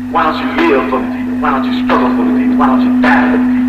Why don't you live for the people? Why don't you struggle for the people? Why don't you die for the people?